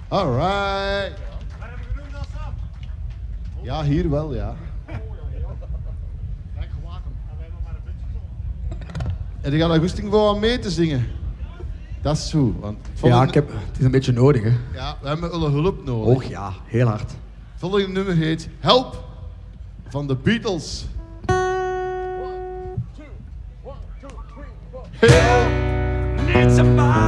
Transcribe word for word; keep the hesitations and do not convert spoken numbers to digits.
Alright. Ja, hier wel, ja. En die gaan er goesting voor om mee te zingen. Dat is zo. Want Ja, ik heb, het is een beetje nodig, hè. Ja, we hebben alle hulp nodig. Och ja, heel hard. Het volgende nummer heet Help van de Beatles. Help! Need somebody.